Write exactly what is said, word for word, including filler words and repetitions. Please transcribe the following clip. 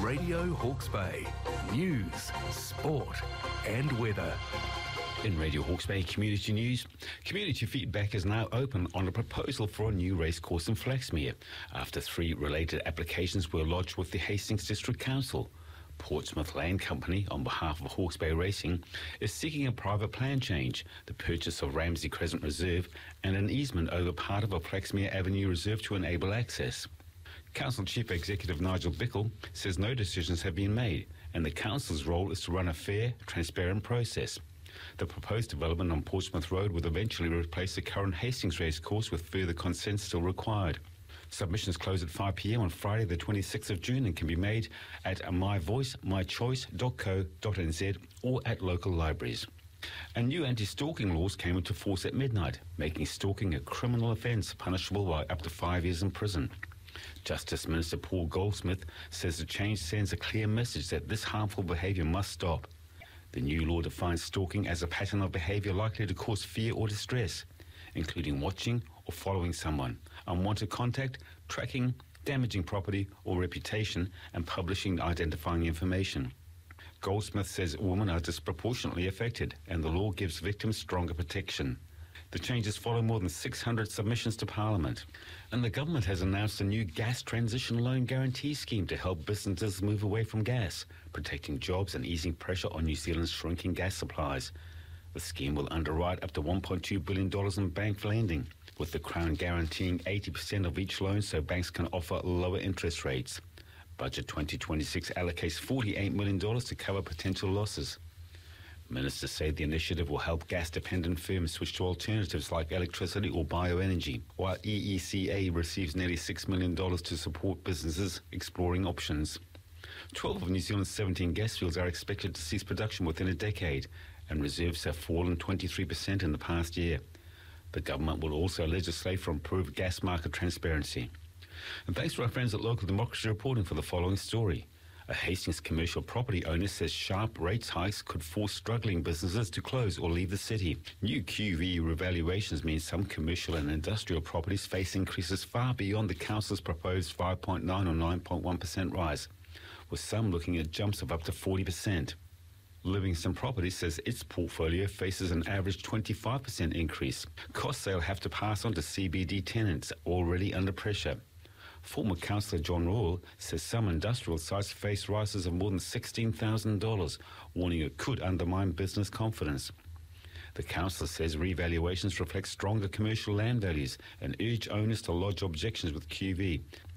Radio Hawke's Bay. News, sport and weather. In Radio Hawke's Bay Community News, community feedback is now open on a proposal for a new racecourse in Flaxmere after three related applications were lodged with the Hastings District Council. Portsmouth Land Company, on behalf of Hawke's Bay Racing, is seeking a private plan change, the purchase of Ramsey Crescent Reserve and an easement over part of a Flaxmere Avenue Reserve to enable access. Council Chief Executive Nigel Bickle says no decisions have been made and the Council's role is to run a fair, transparent process. The proposed development on Portsmouth Road would eventually replace the current Hastings racecourse with further consent still required. Submissions close at five p m on Friday the twenty-sixth of June and can be made at my voice my choice dot co dot n z or at local libraries. And new anti-stalking laws came into force at midnight, making stalking a criminal offence punishable by up to five years in prison. Justice Minister Paul Goldsmith says the change sends a clear message that this harmful behaviour must stop. The new law defines stalking as a pattern of behaviour likely to cause fear or distress, including watching or following someone, unwanted contact, tracking, damaging property or reputation, and publishing identifying information. Goldsmith says women are disproportionately affected and the law gives victims stronger protection. The changes follow more than six hundred submissions to Parliament. And the government has announced a new gas transition loan guarantee scheme to help businesses move away from gas, protecting jobs and easing pressure on New Zealand's shrinking gas supplies. The scheme will underwrite up to one point two billion dollars in bank lending, with the Crown guaranteeing eighty percent of each loan so banks can offer lower interest rates. Budget twenty twenty-six allocates forty-eight million dollars to cover potential losses. Ministers say the initiative will help gas-dependent firms switch to alternatives like electricity or bioenergy, while E E C A receives nearly six million dollars to support businesses exploring options. twelve of New Zealand's seventeen gas fields are expected to cease production within a decade, and reserves have fallen twenty-three percent in the past year. The government will also legislate for improved gas market transparency. And thanks to our friends at Local Democracy reporting for the following story. A Hastings commercial property owner says sharp rates hikes could force struggling businesses to close or leave the city. New Q V revaluations mean some commercial and industrial properties face increases far beyond the council's proposed five point nine or nine point one percent rise, with some looking at jumps of up to forty percent. Livingston Properties says its portfolio faces an average twenty-five percent increase, costs they'll have to pass on to C B D tenants already under pressure. Former Councillor John Royal says some industrial sites face rises of more than sixteen thousand dollars, warning it could undermine business confidence. The council says revaluations reflect stronger commercial land values and urge owners to lodge objections with Q V,